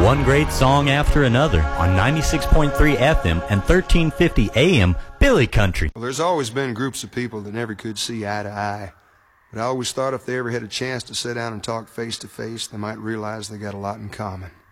one great song after another on 96.3 FM and 1350 AM Billy Country. Well, there's always been groups of people that never could see eye to eye. But I always thought if they ever had a chance to sit down and talk face to face, they might realize they got a lot in common.